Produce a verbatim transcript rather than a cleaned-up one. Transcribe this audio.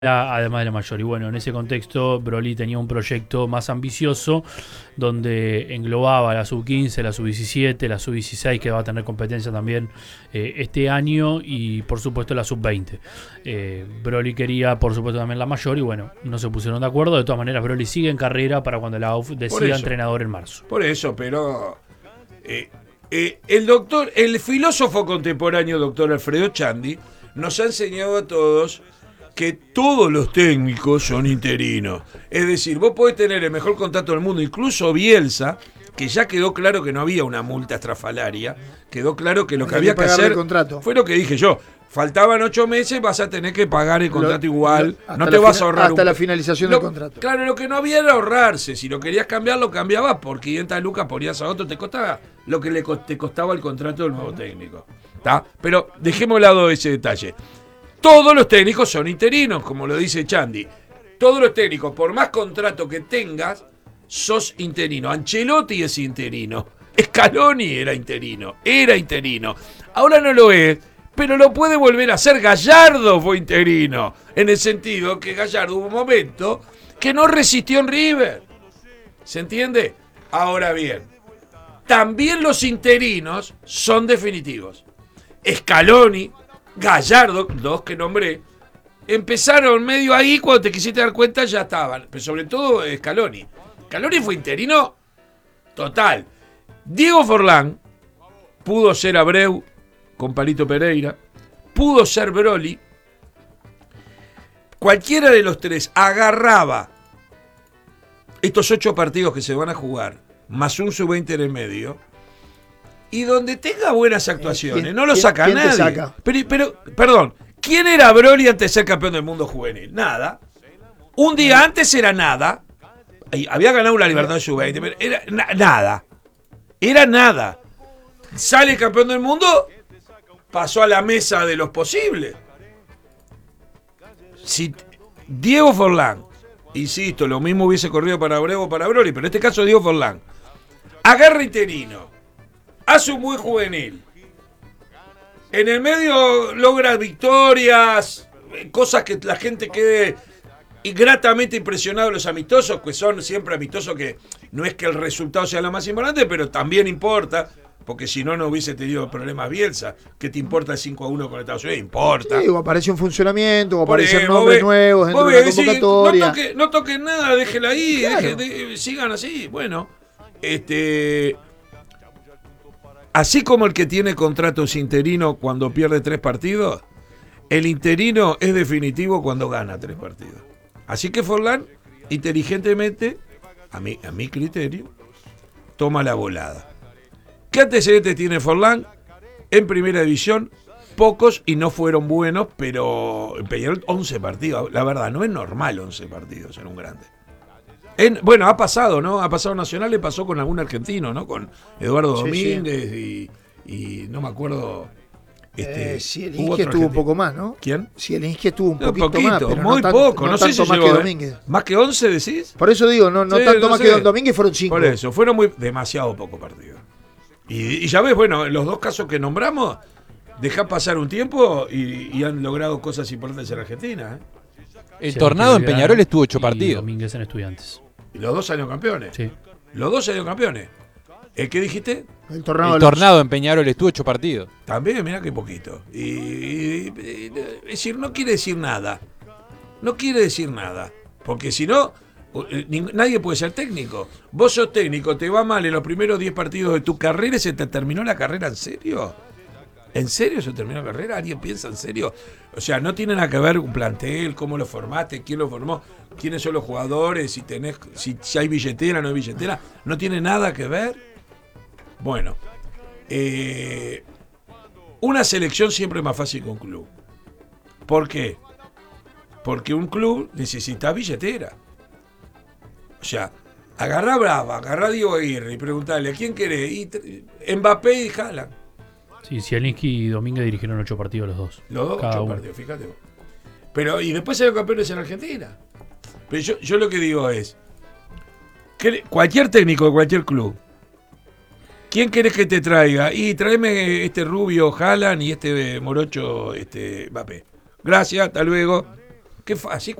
además de la mayor. Y bueno, en ese contexto, Broly tenía un proyecto más ambicioso donde englobaba la sub quince, la sub diecisiete, la sub dieciséis, que va a tener competencia también eh, este año, y por supuesto la sub veinte. Eh, Broly quería, por supuesto, también la mayor, y bueno, no se pusieron de acuerdo. De todas maneras, Broly sigue en carrera para cuando la U F decida entrenador en marzo. Por eso, pero eh, eh, el doctor, el filósofo contemporáneo, doctor Alfredo Chandi, nos ha enseñado a todos que todos los técnicos son interinos. Es decir, vos podés tener el mejor contrato del mundo, incluso Bielsa, que ya quedó claro que no había una multa estrafalaria, quedó claro que lo que había que hacer fue lo que dije yo. Faltaban ocho meses, vas a tener que pagar el contrato lo, igual, lo, no te vas a ahorrar. Hasta un... la finalización lo, del contrato. Claro, lo que no había era ahorrarse. Si lo querías cambiar, lo cambiabas por quinientas lucas, ponías a otro, te costaba lo que le te costaba el contrato del nuevo técnico. ¿Tá? Pero dejemos de lado ese detalle. Todos los técnicos son interinos, como lo dice Chandi. Todos los técnicos, por más contrato que tengas, sos interino. Ancelotti es interino. Scaloni era interino. Era interino. Ahora no lo es, pero lo puede volver a hacer. Gallardo fue interino. En el sentido que Gallardo hubo un momento que no resistió en River. ¿Se entiende? Ahora bien, también los interinos son definitivos. Scaloni, Gallardo, dos que nombré, empezaron medio ahí, cuando te quisiste dar cuenta ya estaban, pero sobre todo Scaloni. Scaloni fue interino total. Diego Forlán pudo ser Abreu con Palito Pereira, pudo ser Broly. Cualquiera de los tres agarraba estos ocho partidos que se van a jugar, más un sub veinte en el medio, y donde tenga buenas actuaciones, ¿Quién, no lo saca ¿quién nadie. Te saca? Pero, pero, perdón, ¿quién era Broly antes de ser campeón del mundo juvenil? Nada. Un día antes era nada. Había ganado una Libertadores sub veinte, pero era na- nada. Era nada. Sale campeón del mundo, pasó a la mesa de los posibles. Si Diego Forlán, insisto, lo mismo hubiese corrido para Abreu o para Broly, pero en este caso Diego Forlán, agarra interino, hace un buen juvenil, en el medio logra victorias, cosas que la gente quede gratamente impresionado de los amistosos, que son siempre amistosos, que no es que el resultado sea lo más importante, pero también importa, porque si no, no hubiese tenido problemas Bielsa. ¿Qué te importa el cinco a uno con Estados Unidos? Importa. Sí, o aparece un funcionamiento, o Por aparecen eso, nombres ve, nuevos dentro de la convocatoria. No toquen no toque nada, déjela ahí, Claro. deje, de, sigan así. Bueno, este... así como el que tiene contratos interino cuando pierde tres partidos, el interino es definitivo cuando gana tres partidos. Así que Forlán, inteligentemente, a mi, a mi criterio, toma la volada. ¿Qué antecedentes tiene Forlán? En primera división, pocos y no fueron buenos, pero en Peñarol once partidos. La verdad, no es normal once partidos en un grande. En, bueno, ha pasado, ¿no? Ha pasado Nacional, le pasó con algún argentino, ¿no? Con Eduardo Sí, Domínguez sí. Y, y no me acuerdo. Este, eh, Zielinski estuvo un poco más, ¿no? ¿Quién? Zielinski estuvo un No, poquito poquito, más, pero muy no tan, poco, no, no tanto sé si más llegó, que ¿eh? Domínguez. ¿Más que once decís? Por eso digo, no, no Sí, tanto no más sé. que Don Domínguez, fueron cinco. Por eso, fueron muy demasiado pocos partidos. Y, y ya ves, bueno, en los dos casos que nombramos, deja pasar un tiempo y, y han logrado cosas importantes en Argentina, ¿eh? El Tornado en Peñarol estuvo ocho partidos. Domínguez en Estudiantes. Y los dos salieron campeones. Sí. Los dos salieron campeones. ¿El qué dijiste? El Tornado, el tornado en Peñarol estuvo ocho partidos. También, mirá que poquito. Y, y, y, es decir, no quiere decir nada. No quiere decir nada. Porque si no, nadie puede ser técnico. Vos sos técnico, te va mal en los primeros diez partidos de tu carrera y se te terminó la carrera, ¿en serio? ¿En serio se terminó la carrera? ¿Alguien piensa en serio? O sea, no tiene nada que ver un plantel, cómo lo formaste, quién lo formó, quiénes son los jugadores, si tenés, si, si hay billetera, no hay billetera. No tiene nada que ver. Bueno, eh, una selección siempre es más fácil que un club. ¿Por qué? Porque un club necesita billetera. O sea, agarrá a Brava, agarrá a Diego Aguirre y preguntarle ¿a quién querés? Y, Mbappé y Haaland. Sí, Zielinski y Domínguez dirigieron ocho partidos los dos. Los dos, cada ocho uno. partidos, fíjate vos. Pero, y después salieron campeones en Argentina. Pero yo, yo lo que digo es, que cualquier técnico de cualquier club, ¿quién querés que te traiga? Y tráeme este rubio Haaland y este morocho este Mbappé. Gracias, hasta luego. ¿Qué fa- así